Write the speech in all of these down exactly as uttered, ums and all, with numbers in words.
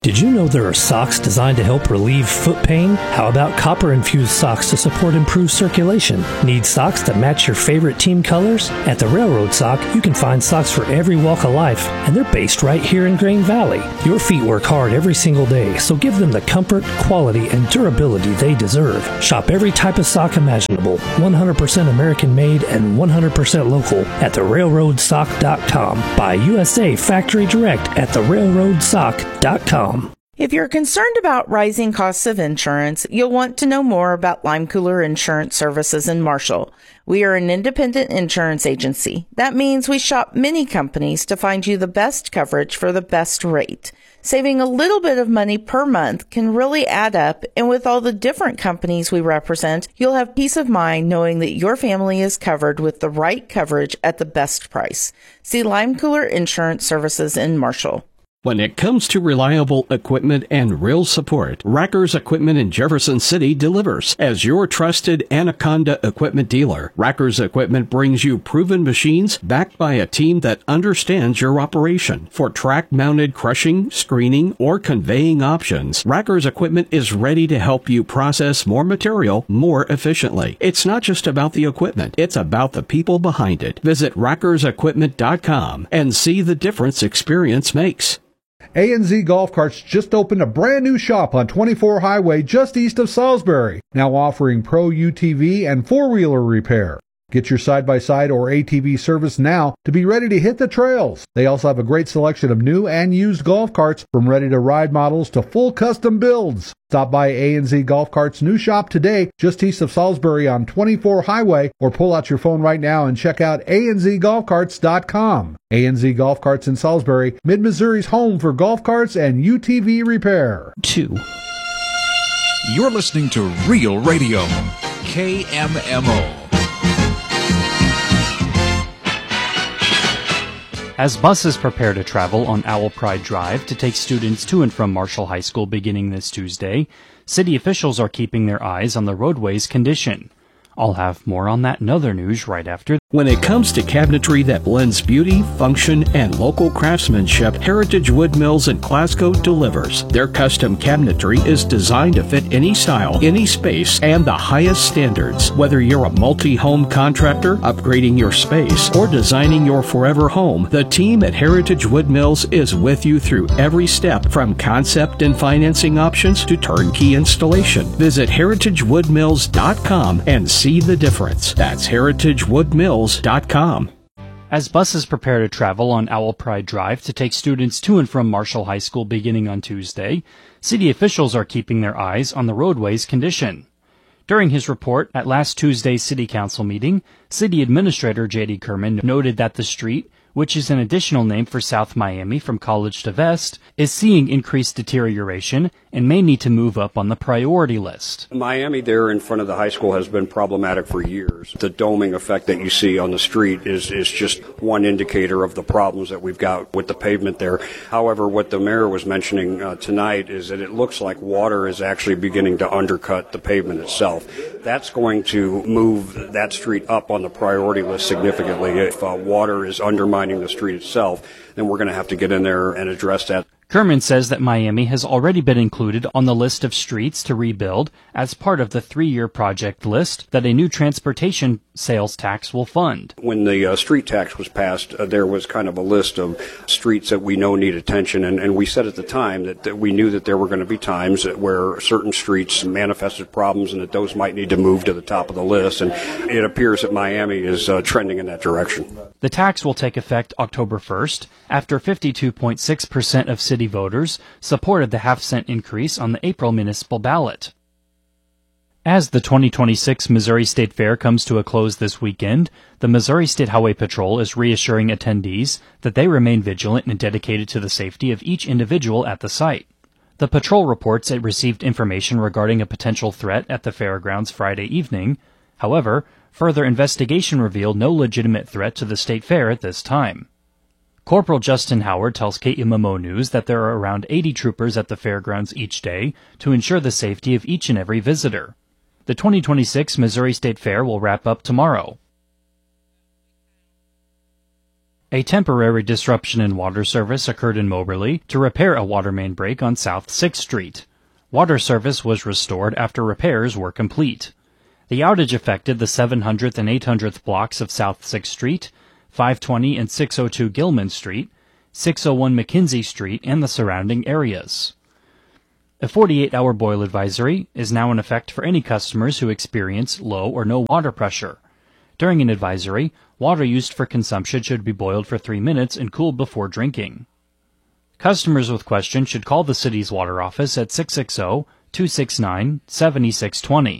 Did you know there are socks designed to help relieve foot pain? How about copper-infused socks to support improved circulation? Need socks that match your favorite team colors? At the Railroad Sock, you can find socks for every walk of life, and they're based right here in Grain Valley. Your feet work hard every single day, so give them the comfort, quality, and durability they deserve. Shop every type of sock imaginable, one hundred percent American-made and one hundred percent local at the railroad sock dot com. Buy U S A Factory Direct at the railroad sock dot com. If you're concerned about rising costs of insurance, you'll want to know more about Lime Cooler Insurance Services in Marshall. We are an independent insurance agency. That means we shop many companies to find you the best coverage for the best rate. Saving a little bit of money per month can really add up, and with all the different companies we represent, you'll have peace of mind knowing that your family is covered with the right coverage at the best price. See Lime Cooler Insurance Services in Marshall. When it comes to reliable equipment and real support, Rackers Equipment in Jefferson City delivers. As your trusted Anaconda equipment dealer, Rackers Equipment brings you proven machines backed by a team that understands your operation. For track-mounted crushing, screening, or conveying options, Rackers Equipment is ready to help you process more material more efficiently. It's not just about the equipment, it's about the people behind it. Visit rackers equipment dot com and see the difference experience makes. A and Z Golf Carts just opened a brand new shop on twenty-four Highway just east of Salisbury, now offering pro U T V and four-wheeler repair. Get your side-by-side or A T V service now to be ready to hit the trails. They also have a great selection of new and used golf carts, from ready-to-ride models to full custom builds. Stop by A and Z Golf Carts' new shop today, just east of Salisbury on twenty-four Highway, or pull out your phone right now and check out A and Z golf carts dot com. A and Z Golf Carts in Salisbury, Mid-Missouri's home for golf carts and U T V repair. Two. You're listening to Real Radio, K M M O. As buses prepare to travel on Owl Pride Drive to take students to and from Marshall High School beginning this Tuesday, city officials are keeping their eyes on the roadway's condition. I'll have more on that and other news right after. When it comes to cabinetry that blends beauty, function, and local craftsmanship, Heritage Wood Mills in Glasgow delivers. Their custom cabinetry is designed to fit any style, any space, and the highest standards. Whether you're a multi-home contractor, upgrading your space, or designing your forever home, the team at Heritage Wood Mills is with you through every step, from concept and financing options to turnkey installation. Visit heritage wood mills dot com and see the difference. That's heritage wood mills dot com. As buses prepare to travel on Owl Pride Drive to take students to and from Marshall High School beginning on Tuesday, city officials are keeping their eyes on the roadway's condition. During his report at last Tuesday's City Council meeting, City Administrator J D Kerman noted that the street, which is an additional name for South Miami from College to Vest, is seeing increased deterioration and may need to move up on the priority list. Miami there in front of the high school has been problematic for years. The doming effect that you see on the street is, is just one indicator of the problems that we've got with the pavement there. However, what the mayor was mentioning uh, tonight is that it looks like water is actually beginning to undercut the pavement itself. That's going to move that street up on the priority list significantly. If uh, water is undermining the street itself, then we're going to have to get in there and address that. Kerman says that Miami has already been included on the list of streets to rebuild as part of the three-year project list that a new transportation sales tax will fund. When the uh, street tax was passed, uh, there was kind of a list of streets that we know need attention, and, and we said at the time that, that we knew that there were going to be times where certain streets manifested problems and that those might need to move to the top of the list, and it appears that Miami is uh, trending in that direction. The tax will take effect October first, after fifty-two point six percent of city voters supported the half-cent increase on the April municipal ballot. As the twenty twenty-six Missouri State Fair comes to a close this weekend, the Missouri State Highway Patrol is reassuring attendees that they remain vigilant and dedicated to the safety of each individual at the site. The patrol reports it received information regarding a potential threat at the fairgrounds Friday evening. However, further investigation revealed no legitimate threat to the state fair at this time. Corporal Justin Howard tells K M M O News that there are around eighty troopers at the fairgrounds each day to ensure the safety of each and every visitor. The twenty twenty-six Missouri State Fair will wrap up tomorrow. A temporary disruption in water service occurred in Moberly to repair a water main break on South sixth Street. Water service was restored after repairs were complete. The outage affected the seven hundredth and eight hundredth blocks of South sixth Street, five twenty and six oh two Gilman Street, six oh one McKenzie Street, and the surrounding areas. A forty-eight hour boil advisory is now in effect for any customers who experience low or no water pressure. During an advisory, water used for consumption should be boiled for three minutes and cooled before drinking. Customers with questions should call the city's water office at six six zero, two six nine, seven six two zero.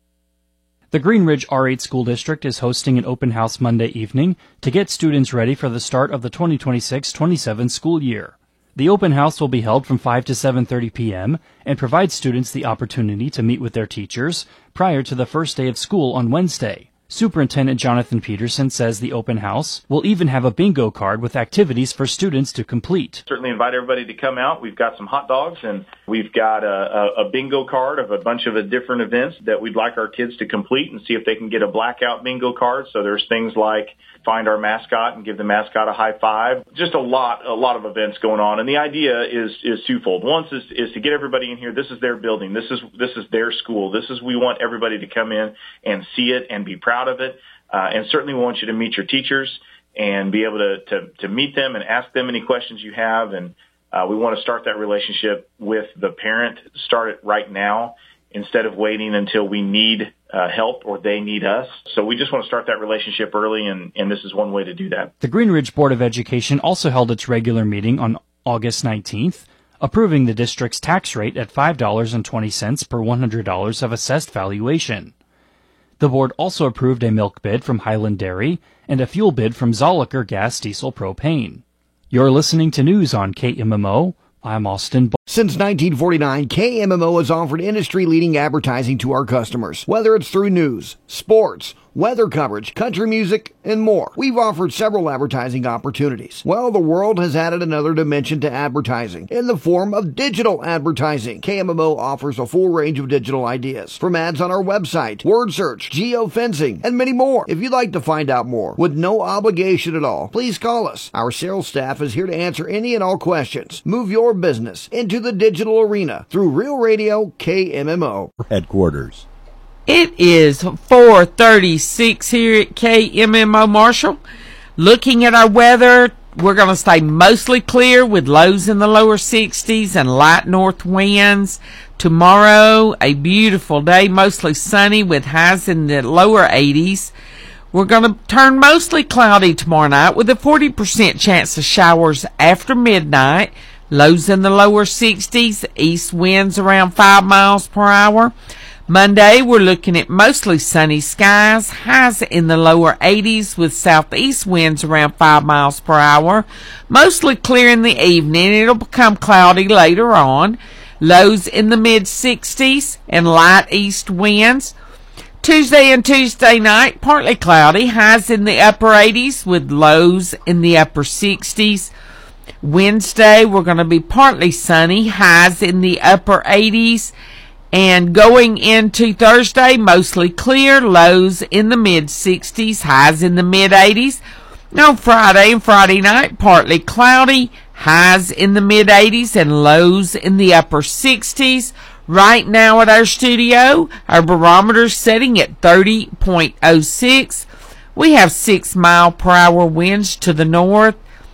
The Green Ridge R eight School District is hosting an open house Monday evening to get students ready for the start of the twenty twenty-six twenty-seven school year. The open house will be held from five to seven thirty p.m. and provide students the opportunity to meet with their teachers prior to the first day of school on Wednesday. Superintendent Jonathan Peterson says the open house will even have a bingo card with activities for students to complete. Certainly invite everybody to come out. We've got some hot dogs and we've got a, a, a bingo card of a bunch of different events that we'd like our kids to complete and see if they can get a blackout bingo card. So there's things like find our mascot and give the mascot a high five. Just a lot, a lot of events going on. And the idea is, is twofold. One is, is to get everybody in here. This is their building. This is, this is their school. This is, we want everybody to come in and see it and be proud of it. Uh, and certainly we want you to meet your teachers and be able to, to, to meet them and ask them any questions you have. And, uh, we want to start that relationship with the parent, start it right now instead of waiting until we need uh, help or they need us. So we just want to start that relationship early, and, and this is one way to do that. The Green Ridge Board of Education also held its regular meeting on August nineteenth, approving the district's tax rate at five dollars and twenty cents per one hundred dollars of assessed valuation. The board also approved a milk bid from Highland Dairy and a fuel bid from Zolliker Gas Diesel Propane. You're listening to news on K M M O. I'm Austin. Since nineteen forty-nine, K M M O has offered industry-leading advertising to our customers. Whether it's through news, sports, weather coverage, country music, and more. We've offered several advertising opportunities. Well, the world has added another dimension to advertising in the form of digital advertising. K M M O offers a full range of digital ideas, from ads on our website, word search, geofencing, and many more. If you'd like to find out more with no obligation at all, please call us. Our sales staff is here to answer any and all questions. Move your business into the digital arena through Real Radio K M M O. Headquarters. It is four thirty-six here at K M M O Marshall. Looking at our weather, we're going to stay mostly clear with lows in the lower sixties and light north winds. Tomorrow, a beautiful day, mostly sunny with highs in the lower eighties. We're going to turn mostly cloudy tomorrow night with a forty percent chance of showers after midnight. Lows in the lower sixties, east winds around five miles per hour. Monday, we're looking at mostly sunny skies, highs in the lower eighties with southeast winds around five miles per hour. Mostly clear in the evening. It'll become cloudy later on. Lows in the mid sixties and light east winds. Tuesday and Tuesday night, partly cloudy, highs in the upper eighties with lows in the upper sixties. Wednesday, we're going to be partly sunny, highs in the upper eighties. And going into Thursday, mostly clear, lows in the mid sixties, highs in the mid eighties. On Friday and Friday night, partly cloudy, highs in the mid eighties and lows in the upper sixties. Right now at our studio, our barometer's setting at thirty point oh six. We have six mile per hour winds to the north,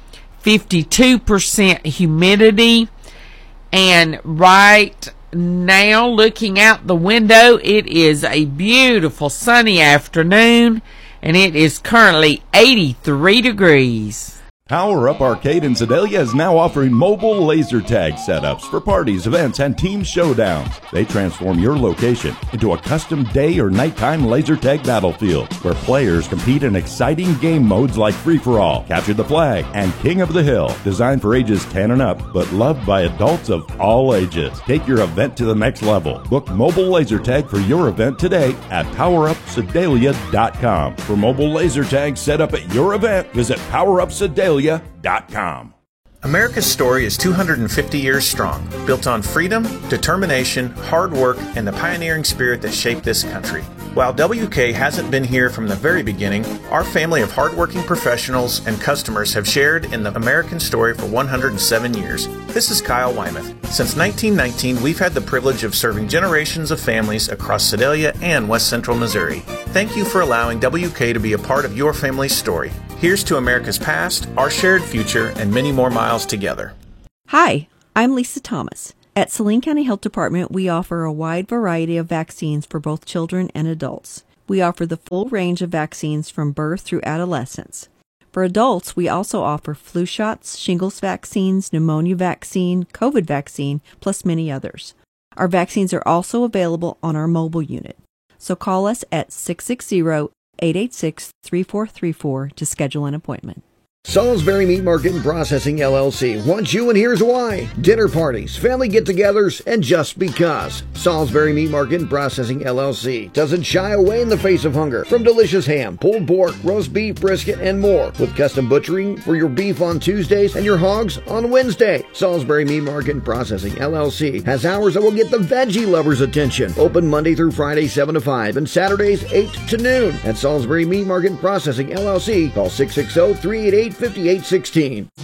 fifty-two percent humidity, and right now, looking out the window, it is a beautiful sunny afternoon, and it is currently eighty-three degrees. Power Up Arcade in Sedalia is now offering mobile laser tag setups for parties, events, and team showdowns. They transform your location into a custom day or nighttime laser tag battlefield where players compete in exciting game modes like Free-for-All, Capture the Flag, and King of the Hill. Designed for ages ten and up, but loved by adults of all ages. Take your event to the next level. Book mobile laser tag for your event today at power up sedalia dot com. For mobile laser tag set up at your event, visit power up sedalia dot com. America's story is two hundred fifty years strong, built on freedom, determination, hard work, and the pioneering spirit that shaped this country. While W K hasn't been here from the very beginning, our family of hardworking professionals and customers have shared in the American story for one hundred seven years. This is Kyle Wymuth. Since nineteen nineteen, we've had the privilege of serving generations of families across Sedalia and West Central Missouri. Thank you for allowing W K to be a part of your family's story. Here's to America's past, our shared future, and many more miles together. Hi, I'm Lisa Thomas. At Saline County Health Department, we offer a wide variety of vaccines for both children and adults. We offer the full range of vaccines from birth through adolescence. For adults, we also offer flu shots, shingles vaccines, pneumonia vaccine, COVID vaccine, plus many others. Our vaccines are also available on our mobile unit. So call us at six six zero, eight eight six, three four three four to schedule an appointment. Salisbury Meat Market and Processing L L C wants you, and here's why. Dinner parties, family get-togethers, and just because. Salisbury Meat Market and Processing L L C doesn't shy away in the face of hunger. From delicious ham, pulled pork, roast beef, brisket, and more. With custom butchering for your beef on Tuesdays and your hogs on Wednesday. Salisbury Meat Market and Processing L L C has hours that will get the veggie lovers' attention. Open Monday through Friday, seven to five, and Saturdays, eight to noon. At Salisbury Meat Market and Processing L L C, call six six zero, three eight eight, five eight one six.